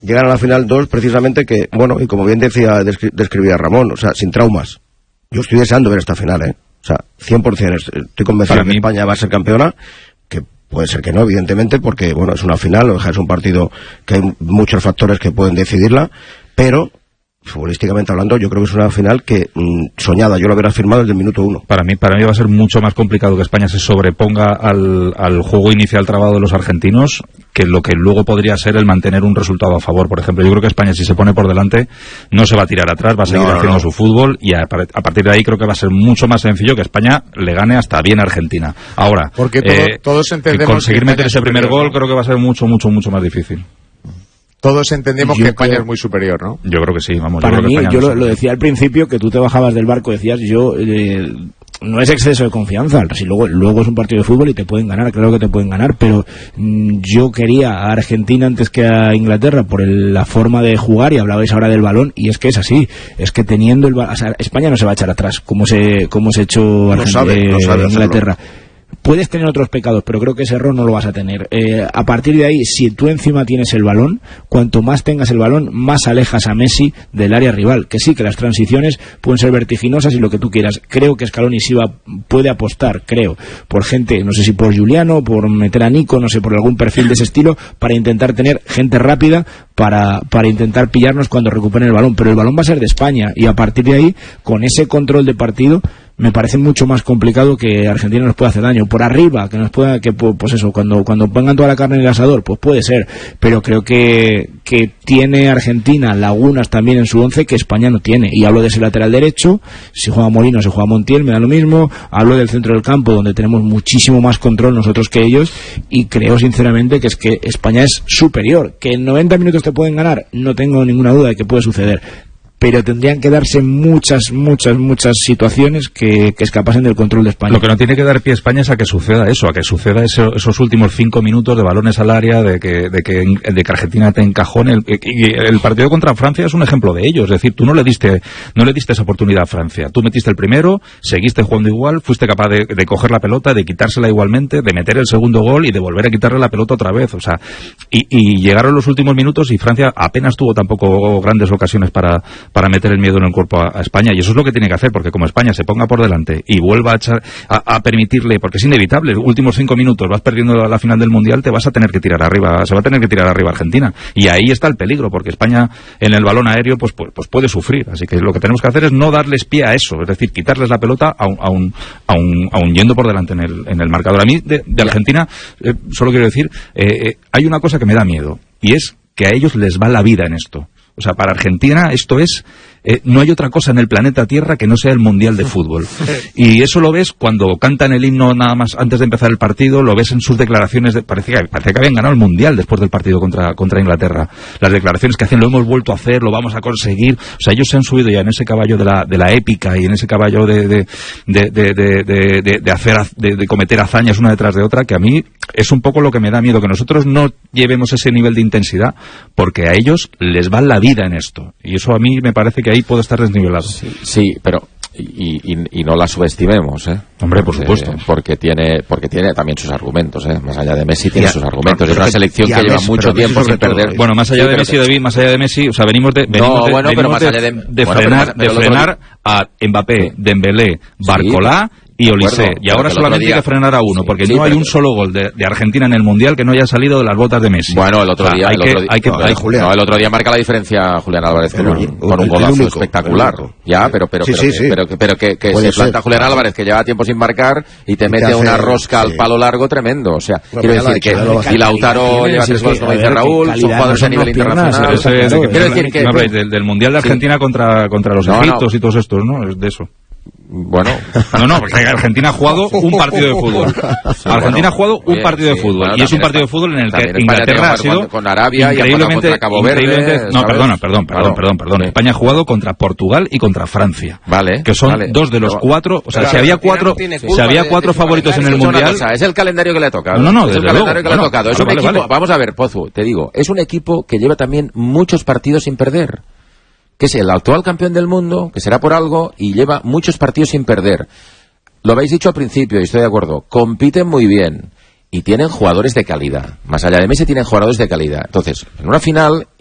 Llegan a la final dos, precisamente, que, bueno, y como bien describía Ramón, o sea, sin traumas. Yo estoy deseando ver esta final, O sea, 100%, estoy convencido que España va a ser campeona, que puede ser que no, evidentemente, porque, bueno, es una final, es un partido que hay muchos factores que pueden decidirla, pero futbolísticamente hablando, yo creo que es una final que soñada, yo lo hubiera firmado desde el minuto 1. Para mí va a ser mucho más complicado que España se sobreponga al juego inicial trabado de los argentinos que lo que luego podría ser el mantener un resultado a favor. Por ejemplo, yo creo que España, si se pone por delante, no se va a tirar atrás, va a seguir haciendo su fútbol, y a partir de ahí creo que va a ser mucho más sencillo que España le gane hasta bien a Argentina. Ahora, porque todos entendemos conseguir meter ese primer gol creo que va a ser mucho más difícil. Todos entendemos que España es muy superior, ¿no? Yo creo que sí, vamos. Para mí, yo lo decía al principio, que tú te bajabas del barco, decías, no es exceso de confianza, si luego es un partido de fútbol y te pueden ganar, claro que te pueden ganar, pero yo quería a Argentina antes que a Inglaterra por la forma de jugar, y hablabais ahora del balón, y es que es así, es que teniendo el balón, o sea, España no se va a echar atrás, como se echó Inglaterra. Puedes tener otros pecados, pero creo que ese error no lo vas a tener. A partir de ahí, si tú encima tienes el balón, cuanto más tengas el balón, más alejas a Messi del área rival. Que sí, que las transiciones pueden ser vertiginosas y lo que tú quieras. Creo que Scaloni sí puede apostar, por gente, no sé si por Juliano, por meter a Nico, no sé, por algún perfil de ese estilo, para intentar tener gente rápida, para intentar pillarnos cuando recuperen el balón. Pero el balón va a ser de España, y a partir de ahí, con ese control de partido, me parece mucho más complicado que Argentina nos pueda hacer daño. Por arriba, que nos pueda, pues eso, cuando pongan toda la carne en el asador, pues puede ser, pero creo que tiene Argentina lagunas también en su once que España no tiene, y hablo de ese lateral derecho, si juega Molino, si juega Montiel, me da lo mismo, hablo del centro del campo, donde tenemos muchísimo más control nosotros que ellos, y creo sinceramente que es que España es superior. Que en 90 minutos te pueden ganar, no tengo ninguna duda de que puede suceder, pero tendrían que darse muchas situaciones que escapasen del control de España. Lo que no tiene que dar pie a España es a que suceda eso, esos últimos 5 minutos de balones al área, de que Argentina te encajone. Y el partido contra Francia es un ejemplo de ello, es decir, tú no le diste esa oportunidad a Francia, tú metiste el primero, seguiste jugando igual, fuiste capaz de coger la pelota, de quitársela igualmente, de meter el segundo gol y de volver a quitarle la pelota otra vez, o sea, y llegaron los últimos minutos y Francia apenas tuvo tampoco grandes ocasiones para meter el miedo en el cuerpo a España, y eso es lo que tiene que hacer, porque como España se ponga por delante y vuelva a permitirle, porque es inevitable, los últimos 5 minutos vas perdiendo la final del Mundial, te vas a tener que tirar arriba, se va a tener que tirar arriba Argentina, y ahí está el peligro, porque España en el balón aéreo pues puede sufrir, así que lo que tenemos que hacer es no darles pie a eso, es decir, quitarles la pelota aún yendo por delante en el marcador. A mí de Argentina solo quiero decir, hay una cosa que me da miedo, y es que a ellos les va la vida en esto. O sea, para Argentina esto es... no hay otra cosa en el planeta Tierra que no sea el Mundial de Fútbol. Y eso lo ves cuando cantan el himno nada más antes de empezar el partido, lo ves en sus declaraciones, parece que habían ganado el Mundial después del partido contra Inglaterra. Las declaraciones que hacen, lo hemos vuelto a hacer, lo vamos a conseguir. O sea, ellos se han subido ya en ese caballo de la épica y en ese caballo de cometer hazañas una detrás de otra, que a mí es un poco lo que me da miedo, que nosotros no llevemos ese nivel de intensidad, porque a ellos les va la vida en esto. Y eso a mí me parece que ahí puede estar desnivelado. Sí, pero y no la subestimemos, Hombre, por supuesto, porque tiene también sus argumentos, más allá de Messi tiene sus argumentos. Es una selección que lleva mucho tiempo sin perder. Bueno, más allá de Messi, o sea, venimos de frenar a Mbappé, Dembélé, Barcolá y Olise, y ahora solamente hay que frenar a uno, porque no hay un solo gol de Argentina en el Mundial que no haya salido de las botas de Messi. Bueno, el otro día marca la diferencia Julián Álvarez con un golazo espectacular. Ya, pero que se planta Julián Álvarez, que lleva tiempo sin marcar, y te mete una rosca al palo largo tremendo. O sea, quiero decir que y Lautaro lleva 3 goles, como dice Raúl, son jugadores a nivel internacional. Quiero decir que del Mundial de Argentina contra los egiptos y todos estos, ¿no? Es de eso. Bueno, porque Argentina ha jugado un partido de fútbol. Argentina ha jugado un partido de fútbol, y es un partido de fútbol en el que Inglaterra ha sido con Arabia increíblemente, y Cabo Verde. No, perdón. España ha jugado contra Portugal y contra Francia, que son dos de los 4. O sea, si había 4 favoritos en el Mundial, es el calendario que le ha tocado. Es el calendario que le ha tocado. Es un equipo. Vamos a ver, Pozu, te digo, es un equipo que lleva también muchos partidos sin perder, que es el actual campeón del mundo, que será por algo, y lleva muchos partidos sin perder. Lo habéis dicho al principio, y estoy de acuerdo, compiten muy bien, y tienen jugadores de calidad. Más allá de Messi, tienen jugadores de calidad. Entonces, en una final,